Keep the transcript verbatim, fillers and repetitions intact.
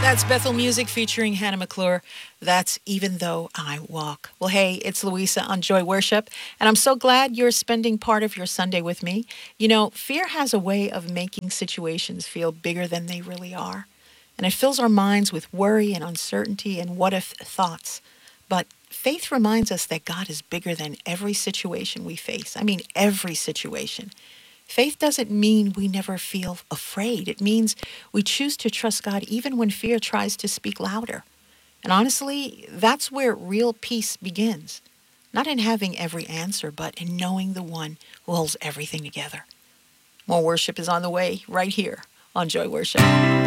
That's Bethel Music featuring Hannah McClure. That's Even Though I Walk. Well, hey, it's Louisa on Joy Worship, and I'm so glad you're spending part of your Sunday with me. You know, fear has a way of making situations feel bigger than they really are, and it fills our minds with worry and uncertainty and what if thoughts. But faith reminds us that God is bigger than every situation we face. I mean, every situation. Faith doesn't mean we never feel afraid. It means we choose to trust God even when fear tries to speak louder. And honestly, that's where real peace begins. Not in having every answer, but in knowing the one who holds everything together. More worship is on the way right here on Joy Worship.